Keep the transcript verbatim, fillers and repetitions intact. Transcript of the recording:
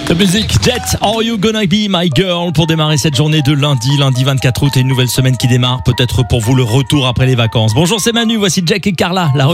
La musique Jet, Are You Gonna Be My Girl pour démarrer cette journée de lundi, lundi vingt-quatre août et une nouvelle semaine qui démarre, peut-être pour vous le retour après les vacances. Bonjour, c'est Manu, voici Jack et Carla. La